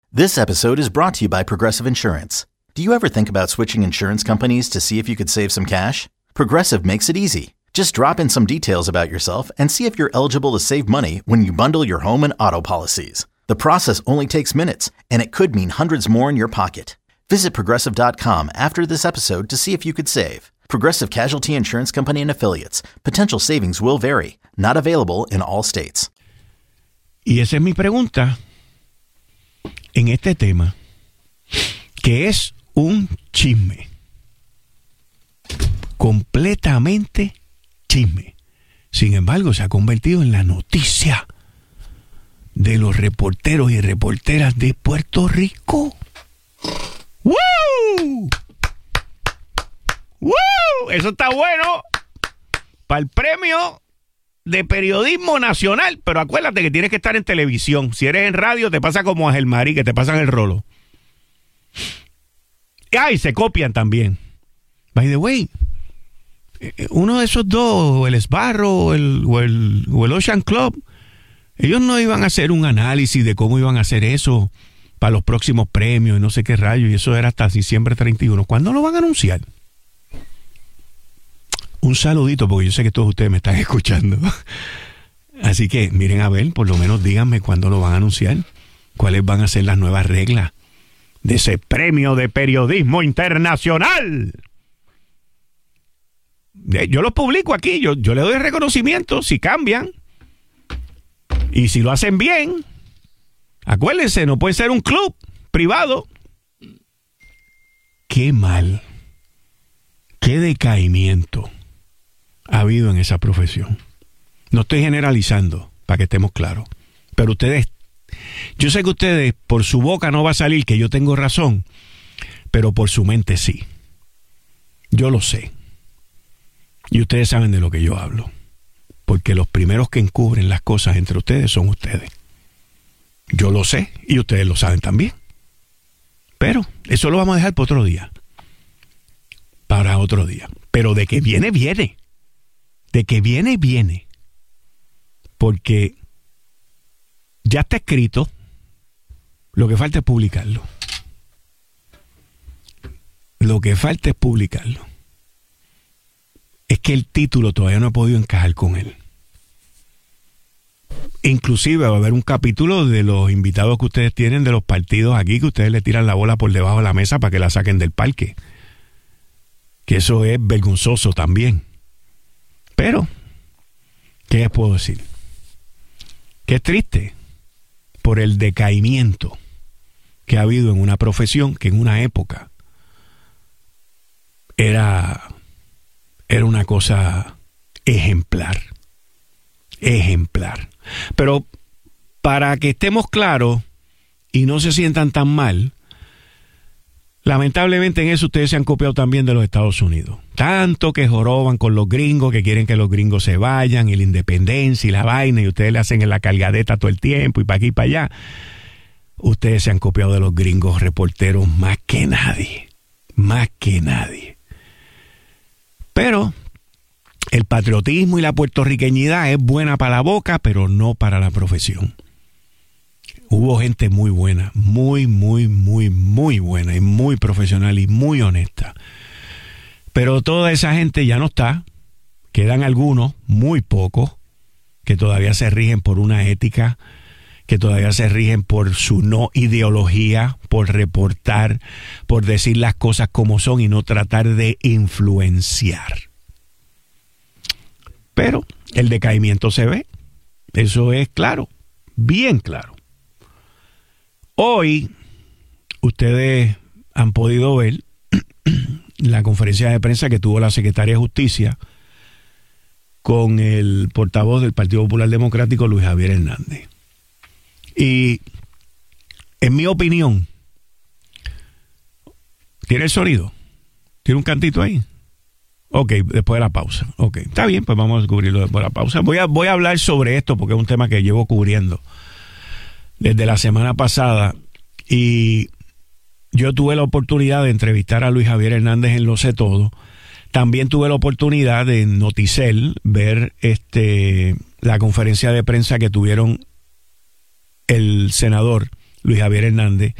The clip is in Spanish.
This episode is brought to you by Progressive Insurance. Do you ever think about switching insurance companies to see if you could save some cash? Progressive makes it easy. Just drop in some details about yourself and see if you're eligible to save money when you bundle your home and auto policies. The process only takes minutes, and it could mean hundreds more in your pocket. Visit Progressive.com after this episode to see if you could save. Progressive Casualty Insurance Company and Affiliates. Potential savings will vary. Not available in all states. Y esa es mi pregunta en este tema, que es un chisme. Completamente chisme. Sin embargo, se ha convertido en la noticia de los reporteros y reporteras de Puerto Rico. ¡Woo! ¡Woo! Eso está bueno para el premio de periodismo nacional, pero acuérdate que tienes que estar en televisión. Si eres en radio, te pasa como a Gelmarí, que te pasan el rolo. Y se copian también. By the way, uno de esos dos, el Esbarro o el Ocean Club, ellos no iban a hacer un análisis de cómo iban a hacer eso para los próximos premios y no sé qué rayo, y eso era hasta diciembre 31. ¿Cuándo lo van a anunciar? Un saludito, porque yo sé que todos ustedes me están escuchando. Así que miren a ver, por lo menos díganme cuándo lo van a anunciar, cuáles van a ser las nuevas reglas de ese premio de periodismo internacional. Yo los publico aquí, yo le doy reconocimiento si cambian. Y si lo hacen bien, acuérdense, no puede ser un club privado. Qué mal, qué decaimiento ha habido en esa profesión. No estoy generalizando, para que estemos claros. Pero ustedes, yo sé que ustedes, por su boca no va a salir que yo tengo razón, pero por su mente sí. Yo lo sé. Y ustedes saben de lo que yo hablo. Porque los primeros que encubren las cosas entre ustedes son ustedes. Yo lo sé y ustedes lo saben también. Pero eso lo vamos a dejar para otro día. Para otro día. Pero de que viene, viene. De que viene, viene. Porque ya está escrito. Lo que falta es publicarlo. Lo que falta es publicarlo. Es que el título todavía no he podido encajar con él. Inclusive va a haber un capítulo de los invitados que ustedes tienen de los partidos aquí, que ustedes le tiran la bola por debajo de la mesa para que la saquen del parque. Que eso es vergonzoso también. Pero, ¿qué les puedo decir? Que es triste por el decaimiento que ha habido en una profesión que en una época era una cosa ejemplar. Ejemplar. Pero para que estemos claros y no se sientan tan mal, lamentablemente en eso ustedes se han copiado también de los Estados Unidos. Tanto que joroban con los gringos, que quieren que los gringos se vayan, y la independencia y la vaina, y ustedes le hacen en la cargadeta todo el tiempo y para aquí y para allá. Ustedes se han copiado de los gringos reporteros más que nadie. Más que nadie. Pero el patriotismo y la puertorriqueñidad es buena para la boca, pero no para la profesión. Hubo gente muy buena, muy buena y muy profesional y muy honesta. Pero toda esa gente ya no está. Quedan algunos, muy pocos, que todavía se rigen por una ética, que todavía se rigen por su no ideología, por reportar, por decir las cosas como son y no tratar de influenciar. Pero el decaimiento se ve. Eso es claro, bien claro. Hoy ustedes han podido ver la conferencia de prensa que tuvo la secretaria de Justicia con el portavoz del Partido Popular Democrático, Luis Javier Hernández. Y en mi opinión, ¿tiene el sonido? ¿Tiene un cantito ahí? Ok, después de la pausa. Ok, está bien, pues vamos a cubrirlo después de la pausa. Voy a hablar sobre esto porque es un tema que llevo cubriendo desde la semana pasada, y yo tuve la oportunidad de entrevistar a Luis Javier Hernández en Lo Sé Todo. También tuve la oportunidad de en Noticel ver la conferencia de prensa que tuvieron el senador Luis Javier Hernández